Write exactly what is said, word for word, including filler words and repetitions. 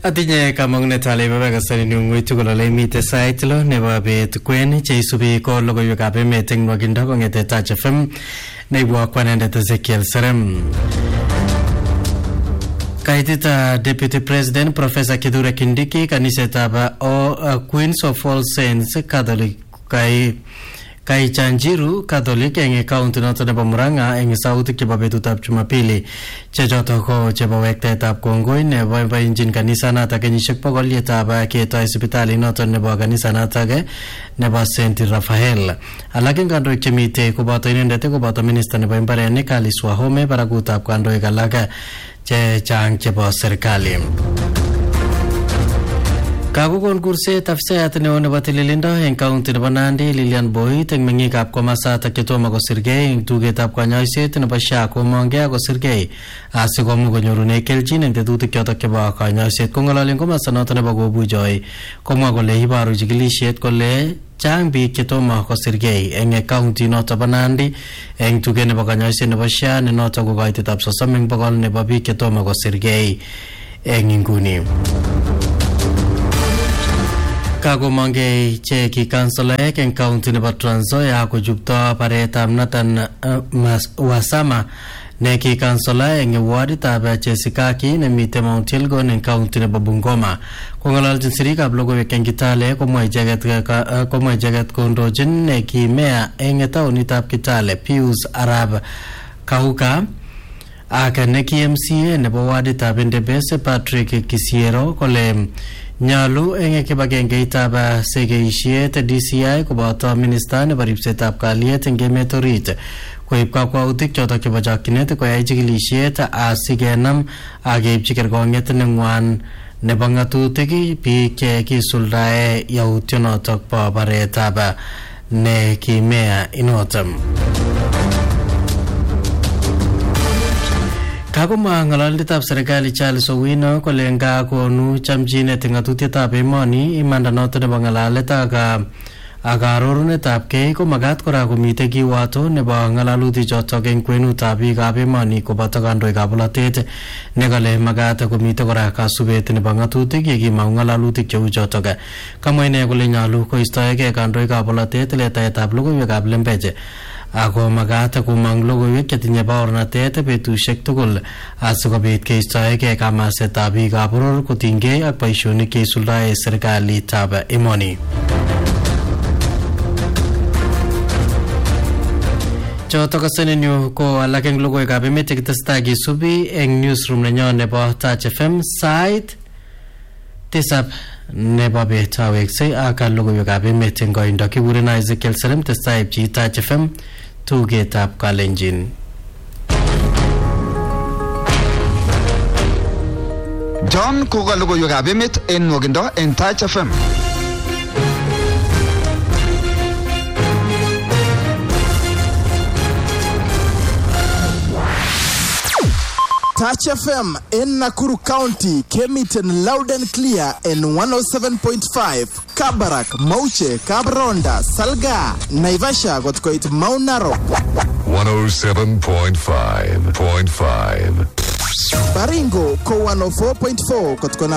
Atinye kamang'unet ale babakasani ng'weny tugul ole mite sait lo nebo bet kwen cheisubi ko logoiwekab emet eng nwakindo kong'ete Touch F M neibwa kwanendet Ezekiel Serem. Kaitita Deputy President Professor Kithure Kindiki kanisetab uh, Queens of All Saints Catholic kai kai Chanjiru Catholic eng county noto nebo Murang'a eng sautik chebo betutab Jumapili chechoto ko chebo wektetab kongoi nebo boinjin kanisa noto kenyisiek bogol yetab ketoi sipitali noto nebo kanisa noto nebo Saint Raphael. Alak eng kandoik chemite koboto inendet koboto minister nebo imbarenik Alice Wahome barakutab kandoik alak che chang chebo serikali. Kakukon kurset afisayat neo nebo tililindo eng county nebo Nandi Lilian Boit eng meng'ikab komasatak chetomo kosirgei eng tugetab kanyoiset nebo S H A komongei akosirgei asikomuch konyorune kelchin eng tetutik chotok chebo kanyoiset. Kong'ololi eng komasta noto nebo Kobujoi komwa kole iboru chikilisiet kole chang biik chetomo kosirgei eng county noto bo Nandi eng tuget nebo kanyoiset nebo S H A ne noto ko kaitetab sosom eng bogol nebo biik chetomo kosirgei eng inguni. Kakomongei che ki kansolaek eng county nebo Trans Nzoia kochupto baretab Nathan uh, Wasama ne ki kansola eng warditab Chesikaki nemite Mount Elgon eng county nebo Bungoma. Kong'ololjin sirikab logoiwek eng Kitale komwa icheket komwa icheket kondochin ne ki mea eng taonitab Kitale Pius Arab Kauka ak ne ki M C A nebo warditab Endebess Patrick Kisiero kole nyalu eng kibagengeitab segeisiet D C I koboto minista nebo ribsetab kalyet eng emet orit koib kakwautik chotok chebo chokchinet koyai chikilisiet asikenam ak keibchi kerkong'et neng'wan nebo ng'atutik biik che kisuldae yautionotok bo baretab ne ki mea inotom. Kakomwa ng'ololindetab serikali Charles Owino kole nga konu chamchinet eng ng'atutietab emoni imanda noto nebo ng'alalet ak ak arorunetab kei ko magat kora komite kiwato nebo ng'alalutik chotok eng kwenutab biikab emoni koboto kandoikab bolotet nekale magat komite kora kasubet nebo ng'atutik yekimong ng'alalutik cheu chotok. Kamwa ine kole nyalu koistoegei kandoikab bolotet letaetab logoiwekab lembech ako magat komong logoiwek chetinye baornatet betusiek tugul asikobit keistoegei kamasetab biikab boror kotinygei ak boisionik cheisuldae serikalitab emoni. Chotok kasenenyu ko alak eng logoiwekab emet chekitestai kisubi eng newsroom nenyo nebo Touch F M sait tisab nebo bet aweksei ak logoiwekab emet eng koindo. Kikuren Ezekiel Serem, testai ipchi Touch F M tugetab Kalenjin. John koka logoiwekab emet eng nwakindo eng Touch F M. Touch F M in Nakuru County came it in loud and clear in one oh seven point five. Kabarak, Mauche, Kabronda, Salga, Naivasha got quite Mount Narok. one oh seven point five point five. Baringo ko one oh four point four got